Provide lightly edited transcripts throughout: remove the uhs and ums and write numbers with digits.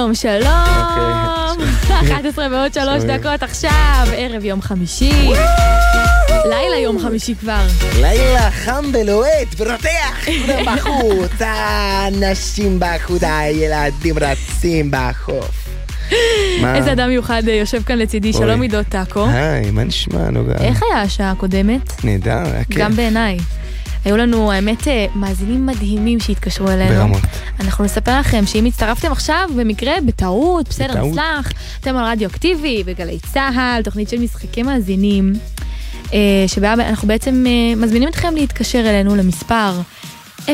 שלום, שלום. 11:03 עכשיו, ערב יום חמישי. לילה יום חמישי כבר. לילה חם ולוהט ורותח בחוץ. האנשים בחוץ, הילדים רצים בחוף. איזה אדם מיוחד יושב כאן לצידי, שלום עידו טאקו. היי, מה נשמע נוגע? איך היה השעה הקודמת? נהדר, היה כיף. גם בעיניי. היו לנו, האמת, מאזינים מדהימים שהתקשרו אלינו. ברמות. אנחנו נספר לכם שאם הצטרפתם עכשיו, במקרה, בטעות, בסדר, נסלח, אתם על רדיו אקטיבי, בגלי צהל, תוכנית של משחקי מאזינים, שבה אנחנו בעצם מזמינים אתכם להתקשר אלינו למספר 03-681-3344,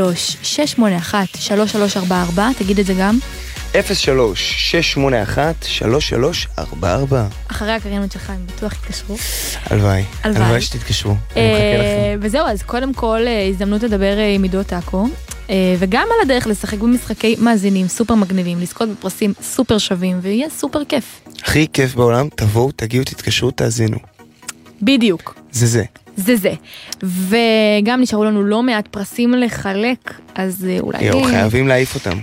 תגיד את זה גם. 03-681-3344. אחרי הקריינות שלך, הם בטוח יתקשרו. הלוואי. הלוואי שתתקשרו. אני מחכה לכם. וזהו, אז קודם כל הזדמנות לדבר עם עידו טאקו, וגם על הדרך לשחק במשחקי מאזינים סופר מגניבים, לזכות בפרסים סופר שווים, ויהיה סופר כיף. הכי כיף בעולם, תבואו, תגיעו, תתקשרו, תאזינו. בדיוק. זה. וגם נשארו לנו לא מעט פרסים לחלק, אז אולי... חייבים להעיף אותם.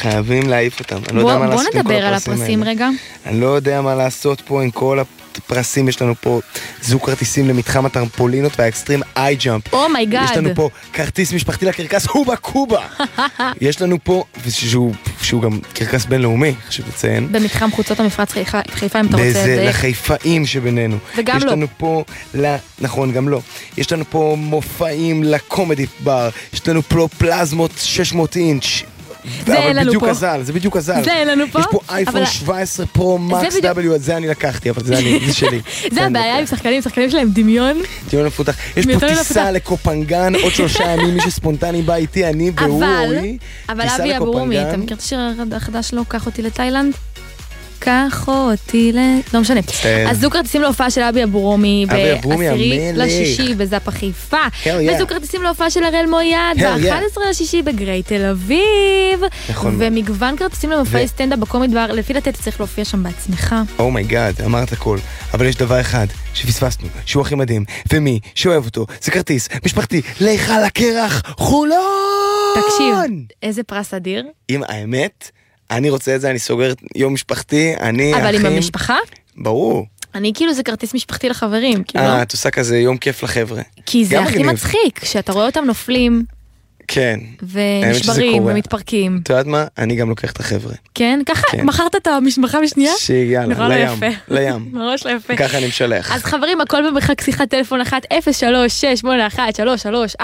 בוא נדבר על הפרסים רגע. אני לא יודע מה לעשות פה עם כל הפרסים. יש לנו פה זוג כרטיסים למתחם הטרמפולינות והאקסטרים איי ג'אמפ. אומייגאד. יש לנו פה כרטיס משפחתי לקרקס הובה קובה. יש לנו פה, שהוא גם קרקס בינלאומי, חשוב לציין. במתחם חוצות המפרץ חיפה, אם אתה רוצה לדייק. לחיפאים שבינינו. וגם לא. יש לנו פה, נכון, גם לא. יש לנו פה מופעים לקומדי בר. יש לנו פה פלזמות 600 אינץ'. אבל בדיוק הזל, זה בדיוק הזל. זה אין לנו פה. יש פה אייפון 17 פרו מקס W, זה אני לקחתי, אבל זה שלי. זה הבעיה עם שחקנים שלהם דמיון. דמיון מפותח. יש פה טיסה לקופנגן, עוד 3 ימים, מי שספונטני בא איתי, אני והוא. אבל אבי אברומי, אתה מכיר את השיר החדש שלו, קח אותי לתאילנד? קח אותי לא משנה. אז זוג כרטיסים להופעה של אבי אברומי ב10/6 בזאפה חיפה, וזוג כרטיסים להופעה של הראל מויאד ב11/6 בגרי תל אביב, ומגוון כרטיסים למופעי סטנדאפ בקומי דבר. לפי דעתי צריך להופיע שם בעצמך. אומייגאד, אמרת הכל. אבל יש דבר אחד שפספסנו, שהוא הכי מדהים, ומי שאוהב אותו זה כרטיס משפחתי להיכל הקרח חולון. תקשיב, איזה פרס אדיר. עם האמת, אני רוצה את זה, אני סוגר יום משפחתי, אני אבל עם המשפחה? ברור. אני כאילו זה כרטיס משפחתי לחברים. את עושה כזה יום כיף לחבר'ה. כי זה הכי מצחיק, שאתה רואה אותם נופלים. כן. ונשברים ומתפרקים. אתה יודעת מה? אני גם לוקח את החבר'ה. כן? ככה מכרת את המשפחה בשנייה? שיאללה, לים. ממש לא יפה. ככה אני משלח. אז חברים, הכל במרחק שיחת טלפון 1-03-681-3344,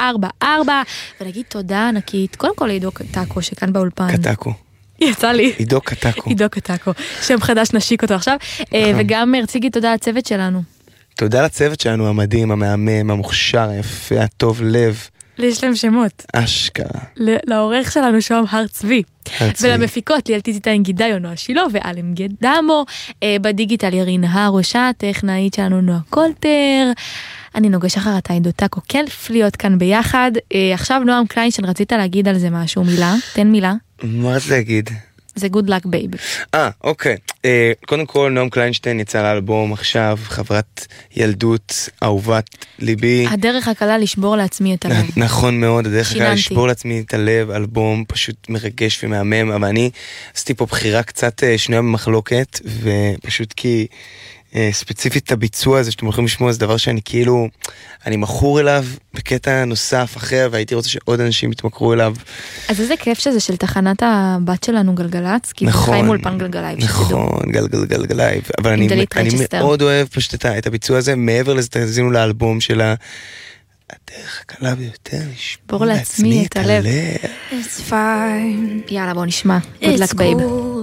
ונגיד תודה ענקית, קודם כל לעידו טאקו שכאן באולפן. קטקו. יצא לי. עידו קטקו. עידו קטקו. שם חדש, נשיק אותו עכשיו. וגם רציתי תודה לצוות שלנו. תודה לצוות שלנו המדהים, המהמם, המוכשר, היפה, הטוב לב. יש להם שמות. אשכרה. לעורך שלנו שום הר צבי. ולמפיקות ליאל טיטיטיין גידי נועה שילו ואלם גדמו. בדיגיטל ירין הראשה, טכנאית שלנו נועה קולטר. אני נוגע שחר, אתה עידו טאקו, כיף להיות כאן ביחד. עכשיו נועם קליינשטיין, רצית להגיד על זה משהו, מילה? תן מילה. מה רצית להגיד? זה Good Luck Babe. אוקיי. קודם כל, נועם קליינשטיין יצא לאלבום עכשיו, חברת ילדות, אהובת ליבי. הדרך הקלה לשבור לעצמי את הלב. נכון מאוד, הדרך הקלה לשבור לעצמי את הלב, אלבום פשוט מרגש ומהמם, אבל אני עשיתי פה בחירה קצת שנויה במחלוקת, ופשוט כי... ספציפית את הביצוע הזה שאתם הולכים לשמוע, זה דבר שאני כאילו, אני מכור אליו בקטע נוסף אחר, והייתי רוצה שעוד אנשים יתמכרו אליו. אז איזה כיף שזה של תחנת הבת שלנו גלגלץ, כי נכון, חיים אולפן גלגלייב. נכון, גלגלייב, אבל אני מאוד אוהב פשוט את הביצוע הזה, מעבר לזה תזינו לאלבום של הדרך הקלה ביותר, לשבור לעצמי את הלב. It's fine. יאללה בוא נשמע, Good Luck Babe.